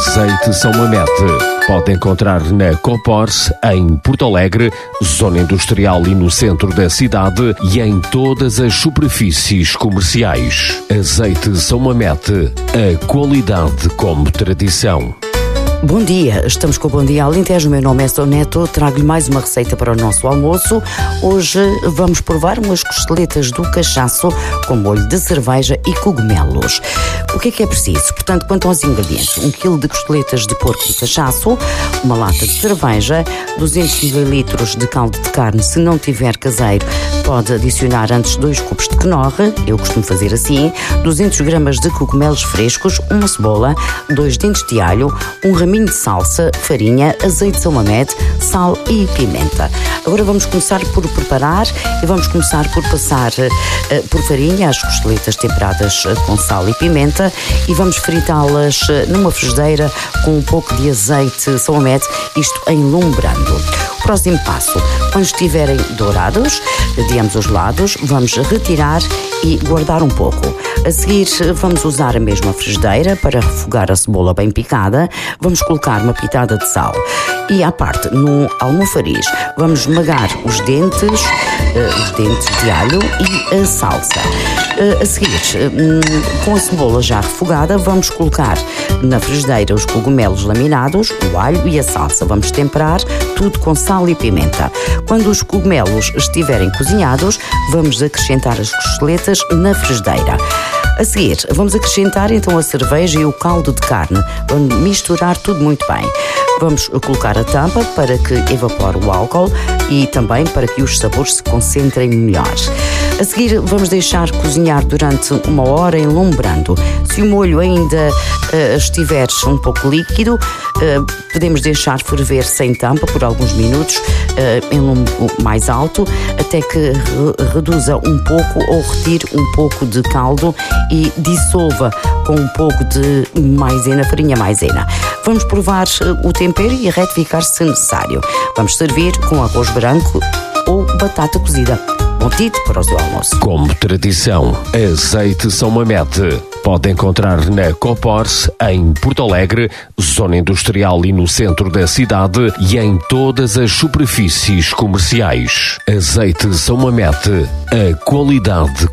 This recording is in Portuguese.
Azeite São Mamede. Pode encontrar na Copors, em Porto Alegre, zona industrial e no centro da cidade e em todas as superfícies comerciais. Azeite São Mamede, a qualidade como tradição. Bom dia, estamos com o Bom Dia Alentejo. O meu nome é Soneto, trago-lhe mais uma receita para o nosso almoço. Hoje vamos provar umas costeletas do cachaço com molho de cerveja e cogumelos. O que é preciso? Portanto, quanto aos ingredientes: 1 kg de costeletas de porco de cachaço, uma lata de cerveja, 200 ml de caldo de carne. Se não tiver caseiro, pode adicionar antes 2 cubos de quenorre, eu costumo fazer assim, 200 gramas de cogumelos frescos, uma cebola, 2 dentes de alho, um raminho de salsa, farinha, azeite de São Mamede, sal e pimenta. Agora vamos começar por preparar e vamos começar por passar por farinha as costeletas temperadas com sal e pimenta e vamos fritá-las numa frigideira com um pouco de azeite São Mamede, isto enlumbrando. O próximo passo: quando estiverem dourados de ambos os lados, vamos retirar e guardar um pouco. A seguir vamos usar a mesma frigideira para refogar a cebola bem picada. Vamos colocar uma pitada de sal e à parte, no almofariz, vamos esmagar os dentes de alho e a salsa. A seguir, com a cebola já refogada, vamos colocar na frigideira os cogumelos laminados, o alho e a salsa. Vamos temperar tudo com sal e pimenta. Quando os cogumelos estiverem cozinhados, vamos acrescentar as costeletas na frigideira. A seguir, vamos acrescentar então a cerveja e o caldo de carne. Vamos misturar tudo muito bem. Vamos colocar a tampa para que evapore o álcool e também para que os sabores se concentrem melhor. A seguir, vamos deixar cozinhar durante 1 hora enlumbrando. Se o molho ainda estiver um pouco líquido, podemos deixar ferver sem tampa por alguns minutos em lume mais alto, até que reduza um pouco ou retire um pouco de caldo e dissolva com um pouco de maisena, farinha maisena. Vamos provar o tempero e retificar se necessário. Vamos servir com arroz branco ou batata cozida. Bom apetite para o seu almoço. Como tradição, Azeite São Mamede. Pode encontrar na Copors, em Porto Alegre, zona industrial e no centro da cidade e em todas as superfícies comerciais. Azeite São Mamede, a qualidade